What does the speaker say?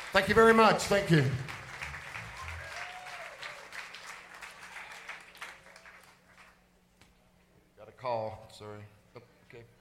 Thank you very much. Thank you. Got a call. Sorry. Oh, okay.